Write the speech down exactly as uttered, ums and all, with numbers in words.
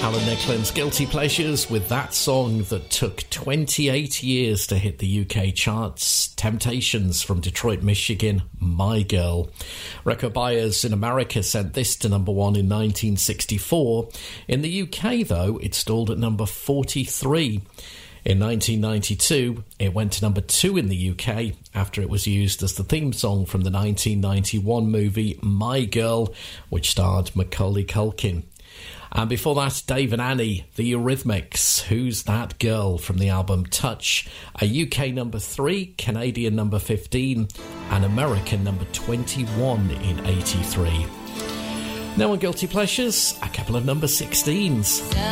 Alan Nicklin's Guilty Pleasures with that song that took twenty-eight years to hit the U K charts. Temptations from Detroit, Michigan, My Girl. Record buyers in America sent this to number one in nineteen sixty-four. In the U K, though, it stalled at number forty-three. In nineteen ninety-two, it went to number two in the U K after it was used as the theme song from the nineteen ninety-one movie My Girl, which starred Macaulay Culkin. And before that, Dave and Annie, the Eurythmics, Who's That Girl, from the album Touch, a U K number three, Canadian number fifteen, and American number twenty-one in eighty-three. Now on Guilty Pleasures, a couple of number sixteens.